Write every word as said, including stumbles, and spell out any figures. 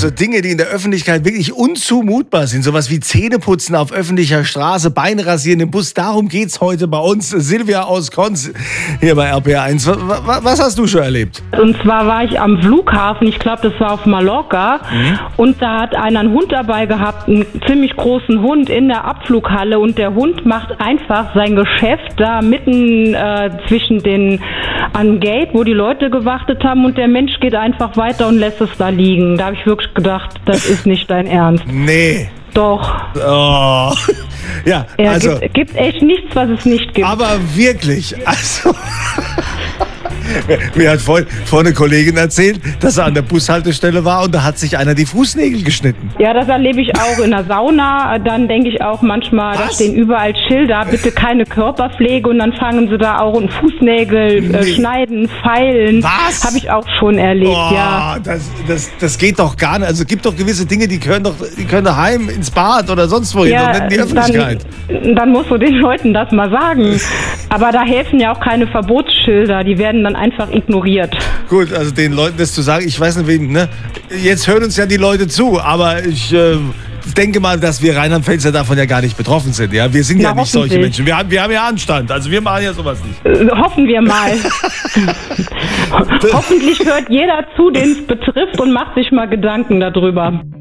Also Dinge, die in der Öffentlichkeit wirklich unzumutbar sind. Sowas wie Zähneputzen auf öffentlicher Straße, Beine rasieren im Bus. Darum geht's heute bei uns. Silvia aus Konz hier bei R P R eins. Was hast du schon erlebt? Und zwar war ich am Flughafen, ich glaube, das war auf Mallorca. Mhm. Und da hat einer einen Hund dabei gehabt, einen ziemlich großen Hund in der Abflughalle. Und der Hund macht einfach sein Geschäft da mitten äh, zwischen den am Gate, wo die Leute gewartet haben. Und der Mensch geht einfach weiter und lässt es da liegen. Da habe ich wirklich gedacht, das ist nicht dein Ernst. Nee. Doch. Oh. Ja, ja, also. gibt, gibt echt nichts, was es nicht gibt. Aber wirklich, also. Mir hat vorhin vor eine Kollegin erzählt, dass er an der Bushaltestelle war und da hat sich einer die Fußnägel geschnitten. Ja, das erlebe ich auch in der Sauna. Dann denke ich auch manchmal, da stehen überall Schilder, bitte keine Körperpflege, und dann fangen sie da auch an Fußnägel nee. äh, schneiden, feilen. Was? Habe ich auch schon erlebt, oh, ja. Das, das, das geht doch gar nicht. Also es gibt doch gewisse Dinge, die können doch, die können daheim ins Bad oder sonst wohin ja, und nicht in die Öffentlichkeit. Dann, dann musst du den Leuten das mal sagen. Aber da helfen ja auch keine Verbotsschilder, die werden dann einfach ignoriert. Gut, also den Leuten das zu sagen, ich weiß nicht, wem, ne? Jetzt hören uns ja die Leute zu, aber ich äh, denke mal, dass wir Rheinland-Pfälzer davon ja gar nicht betroffen sind. Ja? Wir sind Na, ja nicht solche Menschen. Wir haben, wir haben ja Anstand, also wir machen ja sowas nicht. Äh, hoffen wir mal. Hoffentlich hört jeder zu, den es betrifft, und macht sich mal Gedanken darüber.